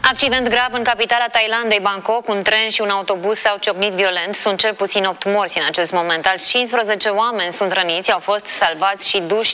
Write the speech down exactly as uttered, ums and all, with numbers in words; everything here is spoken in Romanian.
Accident grav în capitala Thailandei, Bangkok. Un tren și un autobuz s-au ciocnit violent. Sunt cel puțin opt morți în acest moment. Alți cincisprezece oameni sunt răniți, au fost salvați și duși